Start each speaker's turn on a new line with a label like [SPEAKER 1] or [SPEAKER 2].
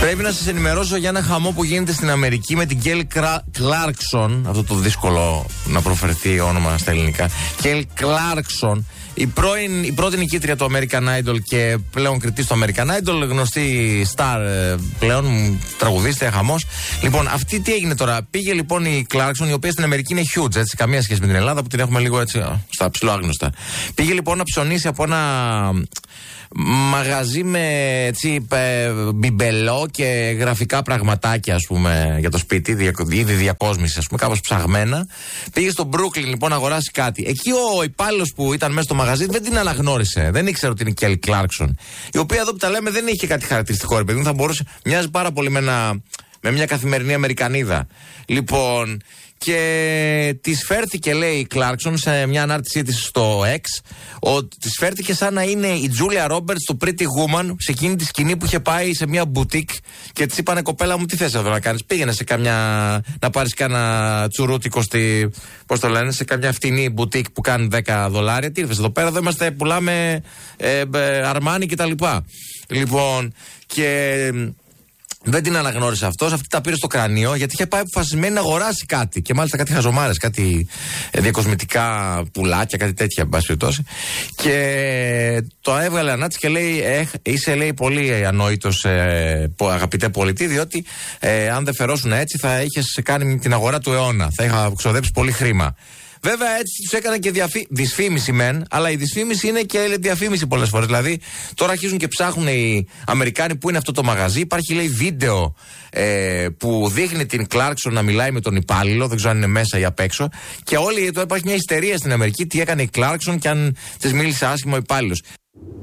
[SPEAKER 1] Πρέπει να σας ενημερώσω για ένα χαμό που γίνεται στην Αμερική με την Kelly Clarkson. Αυτό το δύσκολο να προφερθεί όνομα στα ελληνικά. Kelly Clarkson. Η πρώτη νικήτρια του American Idol και πλέον κριτής του American Idol, γνωστή star πλέον, τραγουδίστρια, χαμός. Λοιπόν, αυτή τι έγινε τώρα? Πήγε λοιπόν η Clarkson, η οποία στην Αμερική είναι huge, έτσι, καμία σχέση με την Ελλάδα που την έχουμε λίγο έτσι στα ψηλοάγνωστα. Πήγε λοιπόν να ψωνίσει από ένα μαγαζί με έτσι μπιμπελό και γραφικά πραγματάκια, ας πούμε, για το σπίτι, είδη διακόσμηση, ας πούμε, κάπως ψαγμένα. Πήγε στο Brooklyn λοιπόν να αγοράσει κάτι. Εκεί ο υπάλληλος που ήταν μέσα στο μαγαζί δεν την αναγνώρισε. Δεν ήξερε ότι είναι η Kelly Clarkson. Η οποία εδώ που τα λέμε δεν είχε κάτι χαρακτηριστικό, ρε παιδί μου. Θα μπορούσε, μοιάζει πάρα πολύ με μια καθημερινή Αμερικανίδα. Λοιπόν, και της φέρθηκε, λέει η Clarkson, σε μια ανάρτησή της στο X, ότι της φέρθηκε σαν να είναι η Julia Roberts στο Pretty Woman, σε εκείνη τη σκηνή που είχε πάει σε μια boutique και της είπανε, κοπέλα μου, τι θες εδώ να κάνεις? Πήγαινε σε να πάρεις κάνα τσουρούτικο πώς το λένε, σε καμιά φτηνή boutique που κάνει $10. Τι ήρθες εδώ πέρα? Εδώ είμαστε, πουλάμε Αρμάνι κτλ. Λοιπόν, και δεν την αναγνώρισε αυτός, αυτή τα πήρε στο κρανίο, γιατί είχε πάει αποφασισμένη να αγοράσει κάτι. Και μάλιστα κάτι χαζομάρες, κάτι διακοσμητικά πουλάκια, κάτι τέτοια, εν πάση περιπτώσει. Και το έβγαλε ανάτσι και λέει: είσαι, λέει, πολύ ανόητος, αγαπητέ πολιτή, διότι αν δεν φερόσουν έτσι θα είχες κάνει την αγορά του αιώνα. Θα είχα ξοδέψει πολύ χρήμα. Βέβαια έτσι τους έκανε και δυσφήμιση μεν, αλλά η δυσφήμιση είναι και διαφήμιση πολλές φορές. Δηλαδή τώρα αρχίζουν και ψάχνουν οι Αμερικάνοι που είναι αυτό το μαγαζί. Υπάρχει, λέει, βίντεο που δείχνει την Clarkson να μιλάει με τον υπάλληλο, δεν ξέρω αν είναι μέσα ή απ' έξω. Και όλοι, τώρα υπάρχει μια ιστερία στην Αμερική τι έκανε η Clarkson και αν της μίλησε άσχημα ο υπάλληλος.